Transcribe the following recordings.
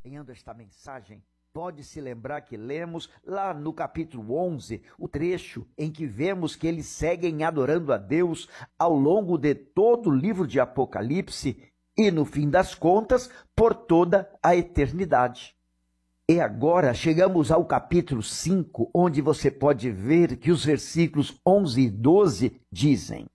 acompanhando esta mensagem, pode se lembrar que lemos lá no capítulo 11, o trecho em que vemos que eles seguem adorando a Deus ao longo de todo o livro de Apocalipse e, no fim das contas, por toda a eternidade. E agora chegamos ao capítulo 5, onde você pode ver que os versículos 11 e 12 dizem: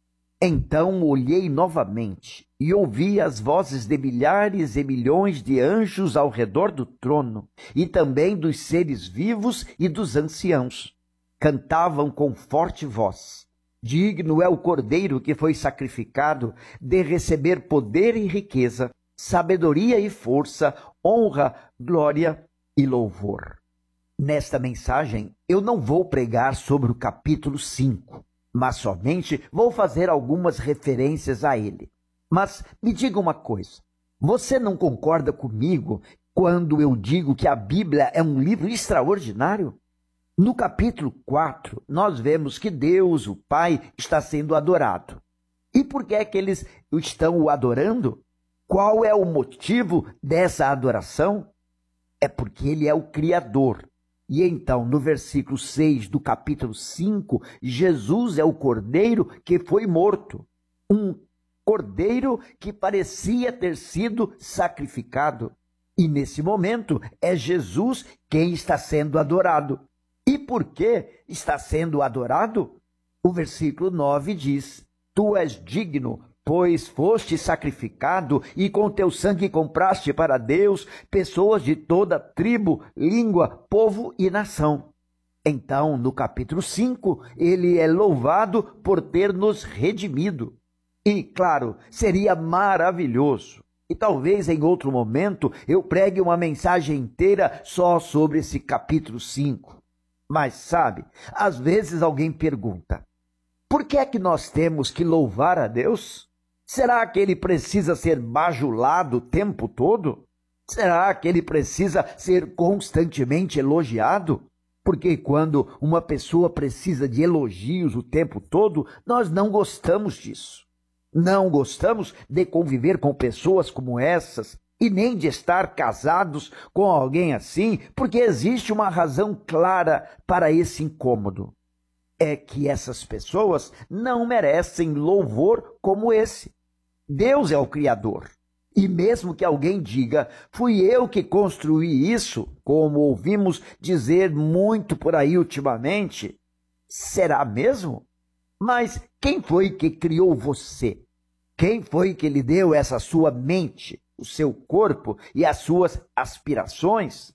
Então olhei novamente e ouvi as vozes de milhares e milhões de anjos ao redor do trono, e também dos seres vivos e dos anciãos. Cantavam com forte voz: Digno é o Cordeiro que foi sacrificado de receber poder e riqueza, sabedoria e força, honra, glória e louvor. Nesta mensagem, eu não vou pregar sobre o capítulo 5, mas somente vou fazer algumas referências a ele. Mas me diga uma coisa, você não concorda comigo quando eu digo que a Bíblia é um livro extraordinário? No capítulo 4, nós vemos que Deus, o Pai, está sendo adorado. E por que é que eles estão o adorando? Qual é o motivo dessa adoração? É porque ele é o Criador. E então, no versículo 6 do capítulo 5, Jesus é o Cordeiro que foi morto. Um Cordeiro que parecia ter sido sacrificado. E nesse momento, é Jesus quem está sendo adorado. E por que está sendo adorado? O versículo 9 diz: Tu és digno, pois foste sacrificado e com teu sangue compraste para Deus pessoas de toda tribo, língua, povo e nação. Então, no capítulo 5, ele é louvado por ter nos redimido. E, claro, seria maravilhoso. E talvez em outro momento eu pregue uma mensagem inteira só sobre esse capítulo 5. Mas sabe, às vezes alguém pergunta: por que é que nós temos que louvar a Deus? Será que ele precisa ser bajulado o tempo todo? Será que ele precisa ser constantemente elogiado? Porque quando uma pessoa precisa de elogios o tempo todo, nós não gostamos disso. Não gostamos de conviver com pessoas como essas e nem de estar casados com alguém assim, porque existe uma razão clara para esse incômodo. É que essas pessoas não merecem louvor como esse. Deus é o Criador. E mesmo que alguém diga: fui eu que construí isso, como ouvimos dizer muito por aí ultimamente, será mesmo? Mas quem foi que criou você? Quem foi que lhe deu essa sua mente, o seu corpo e as suas aspirações?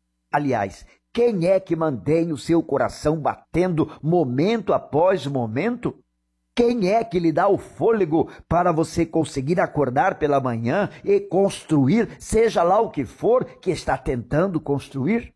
Aliás, quem é que mantém o seu coração batendo momento após momento? Quem é que lhe dá o fôlego para você conseguir acordar pela manhã e construir, seja lá o que for que está tentando construir?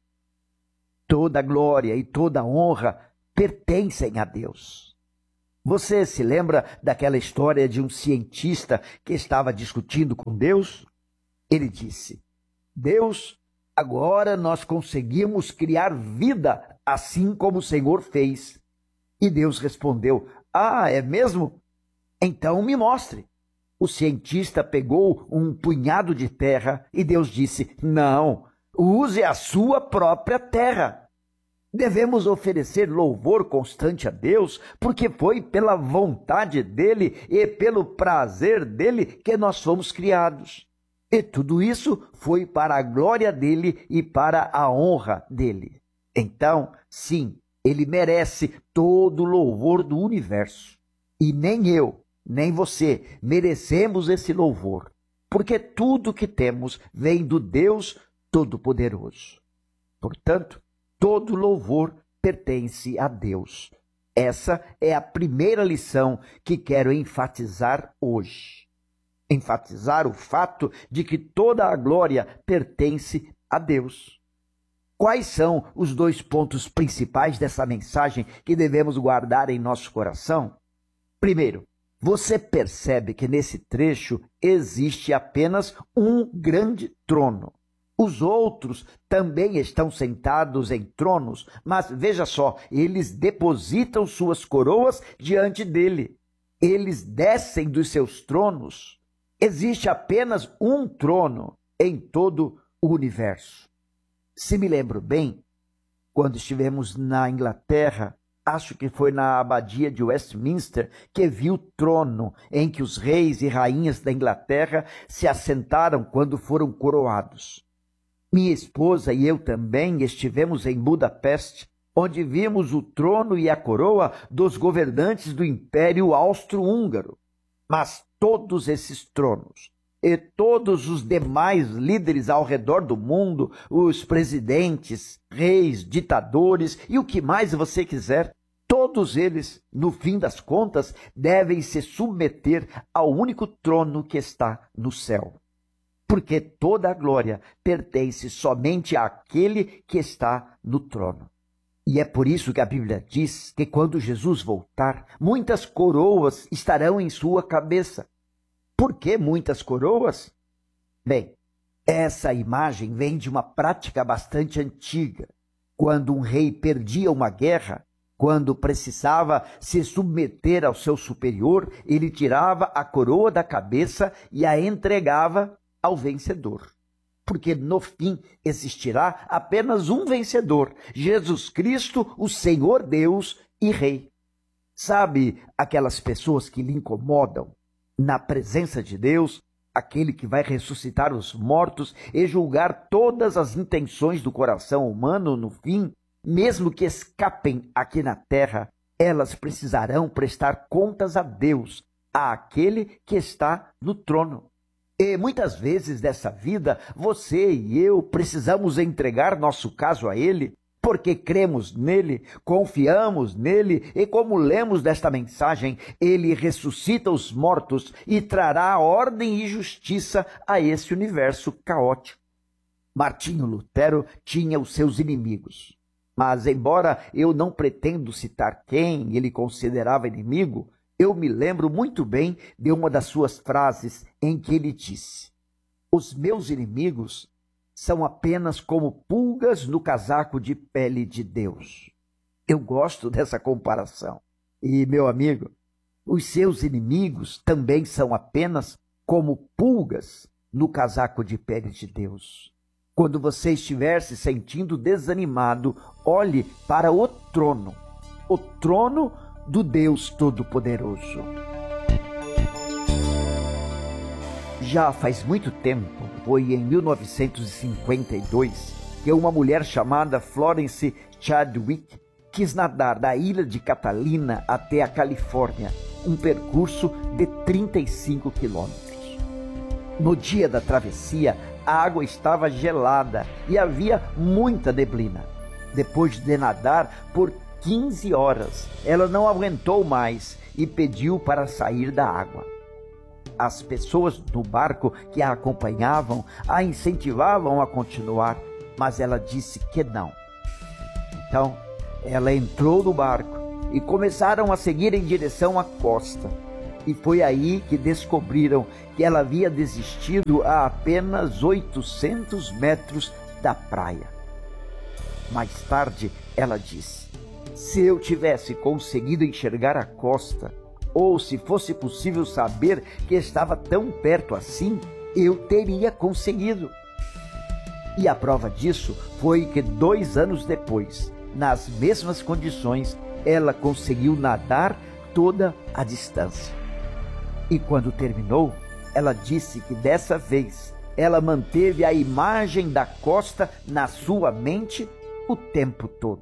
Toda glória e toda honra pertencem a Deus. Você se lembra daquela história de um cientista que estava discutindo com Deus? Ele disse: Deus, agora nós conseguimos criar vida assim como o Senhor fez. E Deus respondeu: Ah, é mesmo? Então me mostre. O cientista pegou um punhado de terra e Deus disse: Não, use a sua própria terra. Devemos oferecer louvor constante a Deus, porque foi pela vontade dele e pelo prazer dele que nós fomos criados. E tudo isso foi para a glória dele e para a honra dele. Então, sim, ele merece todo o louvor do universo. E nem eu, nem você merecemos esse louvor, porque tudo que temos vem do Deus Todo-Poderoso. Portanto, todo louvor pertence a Deus. Essa é a primeira lição que quero enfatizar hoje. Enfatizar o fato de que toda a glória pertence a Deus. Quais são os 2 pontos principais dessa mensagem que devemos guardar em nosso coração? Primeiro, você percebe que nesse trecho existe apenas um grande trono. Os outros também estão sentados em tronos, mas veja só, eles depositam suas coroas diante dele. Eles descem dos seus tronos. Existe apenas um trono em todo o universo. Se me lembro bem, quando estivemos na Inglaterra, acho que foi na abadia de Westminster, que vi o trono em que os reis e rainhas da Inglaterra se assentaram quando foram coroados. Minha esposa e eu também estivemos em Budapeste, onde vimos o trono e a coroa dos governantes do Império Austro-Húngaro. Mas todos esses tronos e todos os demais líderes ao redor do mundo, os presidentes, reis, ditadores e o que mais você quiser, todos eles, no fim das contas, devem se submeter ao único trono que está no céu. Porque toda a glória pertence somente àquele que está no trono. E é por isso que a Bíblia diz que quando Jesus voltar, muitas coroas estarão em sua cabeça. Por que muitas coroas? Bem, essa imagem vem de uma prática bastante antiga. Quando um rei perdia uma guerra, quando precisava se submeter ao seu superior, ele tirava a coroa da cabeça e a entregava ao vencedor. Porque no fim existirá apenas um vencedor, Jesus Cristo, o Senhor Deus e Rei. Sabe aquelas pessoas que lhe incomodam na presença de Deus, aquele que vai ressuscitar os mortos e julgar todas as intenções do coração humano no fim, mesmo que escapem aqui na terra, elas precisarão prestar contas a Deus, àquele que está no trono. E muitas vezes dessa vida, você e eu precisamos entregar nosso caso a Ele, porque cremos nele, confiamos nele e como lemos desta mensagem, Ele ressuscita os mortos e trará ordem e justiça a esse universo caótico. Martinho Lutero tinha os seus inimigos, mas embora eu não pretendo citar quem ele considerava inimigo, eu me lembro muito bem de uma das suas frases em que ele disse: os meus inimigos são apenas como pulgas no casaco de pele de Deus. Eu gosto dessa comparação. E, meu amigo, os seus inimigos também são apenas como pulgas no casaco de pele de Deus. Quando você estiver se sentindo desanimado, olhe para o trono do Deus Todo-Poderoso. Já faz muito tempo, foi em 1952, que uma mulher chamada Florence Chadwick quis nadar da ilha de Catalina até a Califórnia, um percurso de 35 quilômetros. No dia da travessia, a água estava gelada e havia muita neblina. Depois de nadar por 15 horas, ela não aguentou mais e pediu para sair da água. As pessoas do barco que a acompanhavam a incentivavam a continuar, mas ela disse que não. Então, ela entrou no barco e começaram a seguir em direção à costa. E foi aí que descobriram que ela havia desistido a apenas 800 metros da praia. Mais tarde, ela disse: se eu tivesse conseguido enxergar a costa, ou se fosse possível saber que estava tão perto assim, eu teria conseguido. E a prova disso foi que 2 anos depois, nas mesmas condições, ela conseguiu nadar toda a distância. E quando terminou, ela disse que dessa vez ela manteve a imagem da costa na sua mente o tempo todo.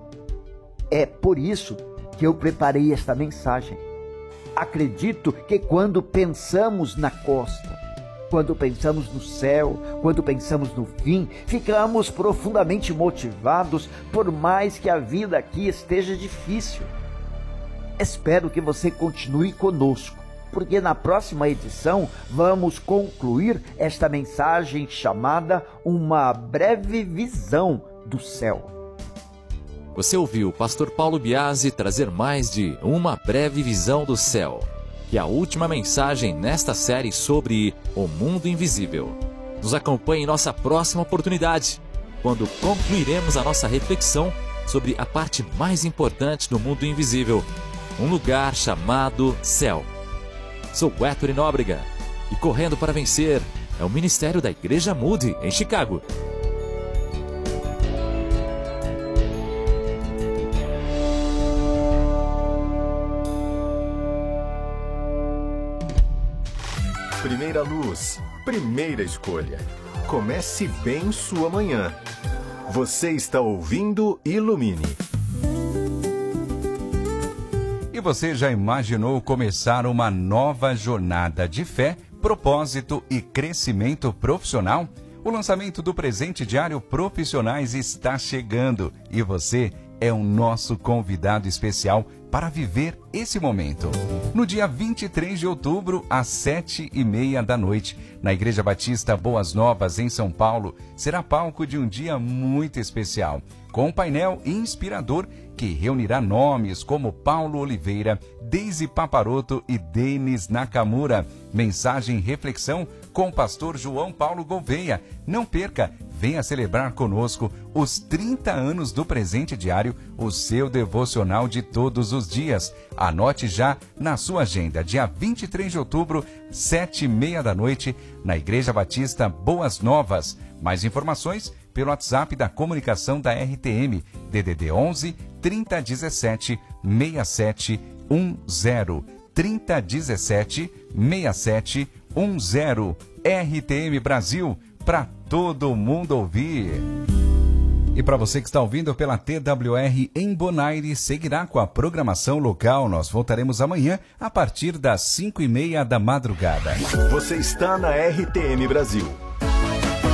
É por isso que eu preparei esta mensagem. Acredito que quando pensamos na costa, quando pensamos no céu, quando pensamos no fim, ficamos profundamente motivados, por mais que a vida aqui esteja difícil. Espero que você continue conosco, porque na próxima edição vamos concluir esta mensagem chamada Uma Breve Visão do Céu. Você ouviu o pastor Paulo Biasi trazer mais de Uma Breve Visão do Céu, que é a última mensagem nesta série sobre o mundo invisível. Nos acompanhe em nossa próxima oportunidade, quando concluiremos a nossa reflexão sobre a parte mais importante do mundo invisível, um lugar chamado céu. Sou Héctor Nóbrega e correndo para vencer, é o ministério da Igreja Moody, em Chicago. Primeira luz, primeira escolha. Comece bem sua manhã. Você está ouvindo Ilumine. E você já imaginou começar uma nova jornada de fé, propósito e crescimento profissional? O lançamento do presente diário Profissionais está chegando e você é o nosso convidado especial para viver esse momento. No dia 23 de outubro, às 7h30 da noite, na Igreja Batista Boas Novas, em São Paulo, será palco de um dia muito especial, com um painel inspirador que reunirá nomes como Paulo Oliveira, Deise Paparoto e Denis Nakamura. Mensagem e reflexão com o pastor João Paulo Gouveia. Não perca, venha celebrar conosco os 30 anos do presente diário, o seu devocional de todos os dias. Anote já na sua agenda, dia 23 de outubro, 7h30 da noite, na Igreja Batista Boas Novas. Mais informações pelo WhatsApp da comunicação da RTM, DDD 11 3017 6710. 3017 6710. RTM Brasil, para todo mundo ouvir. E para você que está ouvindo pela TWR em Bonaire, seguirá com a programação local. Nós voltaremos amanhã a partir das 5h30 da madrugada. Você está na RTM Brasil.